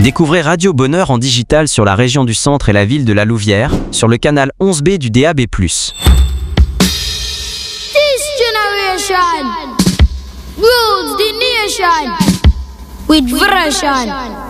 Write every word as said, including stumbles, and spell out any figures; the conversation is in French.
Découvrez Radio Bonheur en digital sur la région du Centre et la ville de La Louvière, sur le canal onze B du D A B plus. This generation rules the nation with version.